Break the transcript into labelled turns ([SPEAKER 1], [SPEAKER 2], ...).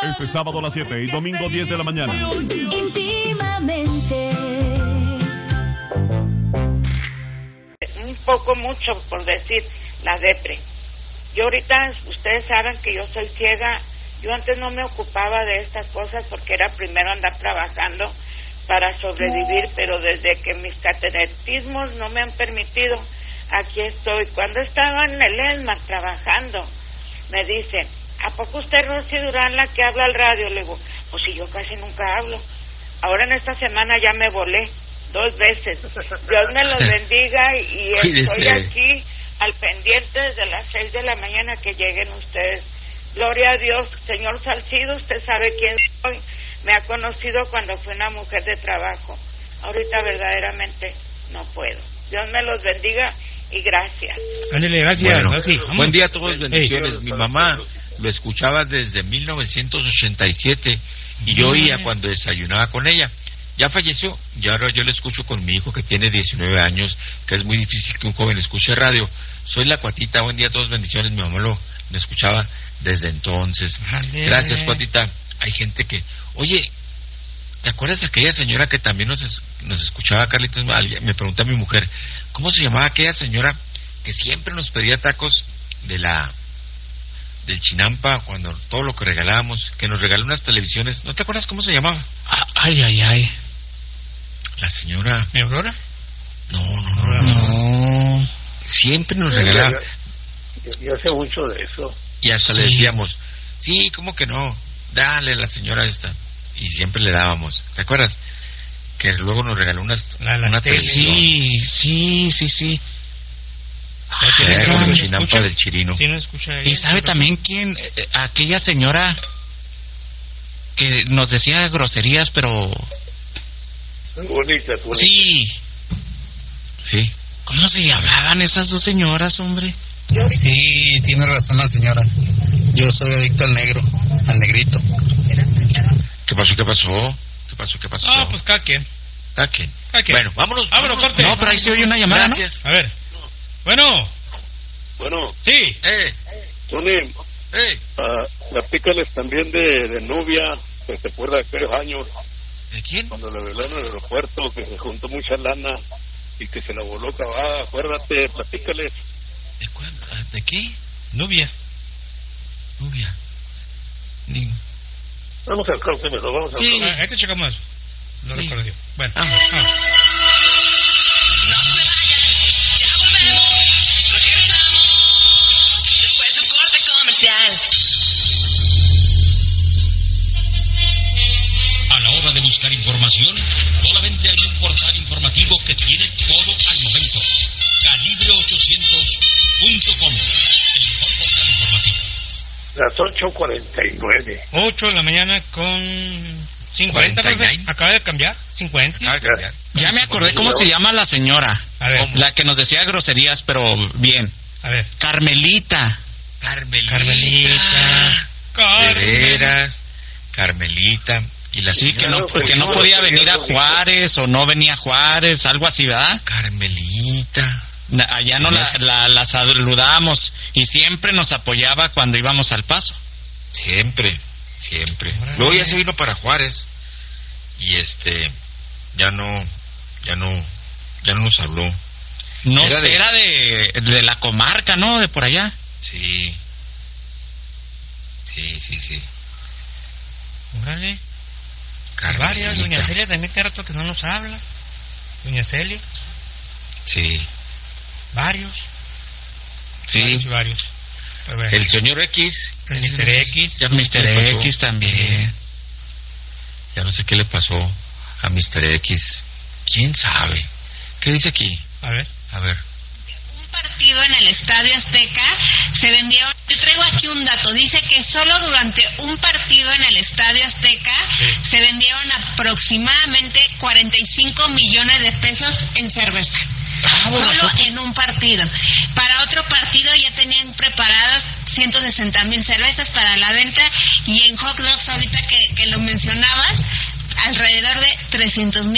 [SPEAKER 1] Este sábado a las 7 y domingo 10 de la mañana.
[SPEAKER 2] Íntimamente.
[SPEAKER 3] Un poco mucho, por decir, la depre. Yo ahorita, ustedes saben que yo soy ciega. Yo antes no me ocupaba de estas cosas porque era primero andar trabajando para sobrevivir, pero desde que mis cateterismos no me han permitido, aquí estoy. Cuando estaba en el ESMA trabajando, me dicen, ¿a poco usted es Rosy Durán la que habla al radio? Le digo, pues si yo casi nunca hablo. Ahora en esta semana ya me volé 2 veces. Dios me los bendiga y estoy aquí al pendiente desde las 6 de la mañana que lleguen ustedes. Gloria a Dios. Señor Salcido, usted sabe quién soy. Me ha conocido cuando fui una mujer de trabajo. Ahorita verdaderamente no puedo. Dios me los bendiga y gracias.
[SPEAKER 4] Ándale, gracias.
[SPEAKER 5] Bueno,
[SPEAKER 4] gracias.
[SPEAKER 5] buen día a todos, bendiciones. Mi mamá lo escuchaba desde 1987 y yo oía cuando desayunaba con ella. Ya falleció y ahora yo le escucho con mi hijo que tiene 19 años, que es muy difícil que un joven escuche radio. Soy la Cuatita, buen día a todos, bendiciones. Mi mamá lo escuchaba desde entonces. Gracias, Cuatita. Hay gente que... Oye, ¿te acuerdas de aquella señora que también nos escuchaba, Carlitos? Me pregunta mi mujer, ¿cómo se llamaba aquella señora que siempre nos pedía tacos del Chinampa, cuando todo lo que regalábamos, que nos regaló unas televisiones? ¿No te acuerdas cómo se llamaba?
[SPEAKER 4] Ay.
[SPEAKER 5] La señora...
[SPEAKER 4] ¿Mi Aurora?
[SPEAKER 5] No. Siempre nos regalaba.
[SPEAKER 6] Yo sé mucho de eso.
[SPEAKER 5] Y hasta le decíamos, sí, ¿cómo que no? Dale a la señora esta. Y siempre le dábamos. ¿Te acuerdas? Que luego nos regaló una televisión.
[SPEAKER 4] Sí.
[SPEAKER 5] Con el Chinampa del Chirino.
[SPEAKER 4] Sí, no escucha ella,
[SPEAKER 7] ¿Y sabe también quién? Aquella señora que nos decía groserías, pero...
[SPEAKER 6] Bonitas.
[SPEAKER 7] Sí. ¿Cómo se llamaban esas 2 señoras, hombre?
[SPEAKER 8] Sí, tiene razón la señora. Yo soy adicto al negro, al negrito.
[SPEAKER 5] ¿Qué pasó?
[SPEAKER 4] Ah, pues cada quien.
[SPEAKER 5] Bueno, vámonos.
[SPEAKER 4] Corte.
[SPEAKER 7] No, pero ahí se oye una llamada,
[SPEAKER 5] Gracias.
[SPEAKER 4] A ver. Bueno. Sí.
[SPEAKER 6] Tony, platícales también de Nubia, que se acuerda de aquellos años.
[SPEAKER 5] ¿De quién?
[SPEAKER 6] Cuando le veló en el aeropuerto, que se juntó mucha lana y que se la voló acabada. Acuérdate, platícales.
[SPEAKER 5] ¿De qué?
[SPEAKER 4] Nubia.
[SPEAKER 6] Vamos al corte mejor, vamos al
[SPEAKER 5] Sí.
[SPEAKER 6] corte.
[SPEAKER 4] Ahí te checamos. No recuerdo yo. Bueno.
[SPEAKER 5] Vamos.
[SPEAKER 9] A la hora de buscar información, solamente hay un portal informativo que tiene todo al momento. Calibre800.com, el mejor portal informativo.
[SPEAKER 6] Las 8:49.
[SPEAKER 4] 8 de la mañana con 50, profe. Acaba de cambiar. 50.
[SPEAKER 7] Ya me acordé cómo se llama la señora.
[SPEAKER 4] A ver.
[SPEAKER 7] La que nos decía groserías, pero bien.
[SPEAKER 4] A ver.
[SPEAKER 7] Carmelita.
[SPEAKER 5] De veras, Carmelita. Y la
[SPEAKER 7] Sí,
[SPEAKER 5] señora,
[SPEAKER 7] que no podía venir a Juárez o no venía a Juárez, algo así, ¿verdad?
[SPEAKER 5] Carmelita.
[SPEAKER 7] Allá no la saludamos y siempre nos apoyaba cuando íbamos al Paso.
[SPEAKER 5] Siempre. Luego ya se vino para Juárez y ya no nos habló.
[SPEAKER 7] No, era de la comarca, ¿no? De por allá.
[SPEAKER 5] Sí.
[SPEAKER 4] Órale.
[SPEAKER 5] Carmelita.
[SPEAKER 4] Varias. Doña Celia también tiene rato que no nos habla. Doña Celia.
[SPEAKER 5] Sí.
[SPEAKER 4] Varios. Bueno.
[SPEAKER 5] El señor X.
[SPEAKER 4] El Mr. X.
[SPEAKER 7] El Mr. X también.
[SPEAKER 5] Ya no sé qué le pasó a Mr. X. ¿Quién sabe? ¿Qué dice aquí?
[SPEAKER 4] A ver.
[SPEAKER 10] Un partido en el Estadio Azteca se vendieron. Yo traigo aquí un dato. Dice que solo durante un partido en el Estadio Azteca se vendieron aproximadamente 45 millones de pesos en cerveza. Solo en un partido. Para otro partido ya tenían preparadas 160,000 cervezas para la venta, y en hot dogs, ahorita que lo mencionabas, alrededor de 300,000